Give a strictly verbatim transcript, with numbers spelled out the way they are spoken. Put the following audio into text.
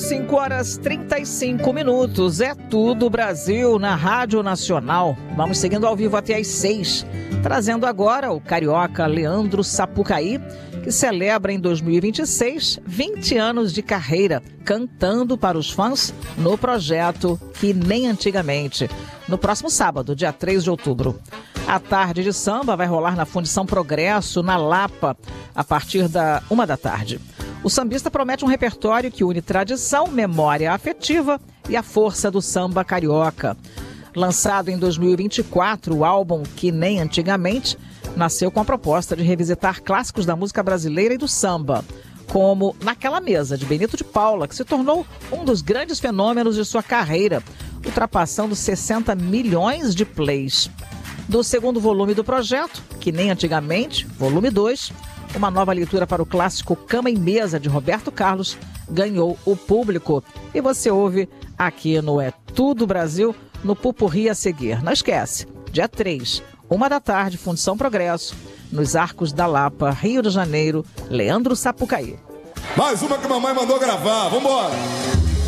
cinco horas e trinta e cinco minutos. É tudo Brasil na Rádio Nacional. Vamos seguindo ao vivo até às seis. Trazendo agora o carioca Leandro Sapucaí, que celebra em dois mil e vinte e seis vinte anos de carreira, cantando para os fãs no projeto Que Nem Antigamente, no próximo sábado, dia três de outubro. A tarde de samba vai rolar na Fundição Progresso, na Lapa, a partir da uma da tarde. O sambista promete um repertório que une tradição, memória afetiva e a força do samba carioca. Lançado em dois mil e vinte e quatro, o álbum Que Nem Antigamente nasceu com a proposta de revisitar clássicos da música brasileira e do samba, como Naquela Mesa, de Benito de Paula, que se tornou um dos grandes fenômenos de sua carreira, ultrapassando sessenta milhões de plays. Do segundo volume do projeto, Que Nem Antigamente, volume dois, uma nova leitura para o clássico Cama e Mesa, de Roberto Carlos, ganhou o público. E você ouve aqui no É Tudo Brasil, no Pupurri a seguir. Não esquece, dia três, uma da tarde, Fundição Progresso, nos Arcos da Lapa, Rio de Janeiro, Leandro Sapucaí. Mais uma que a mamãe mandou gravar, vambora!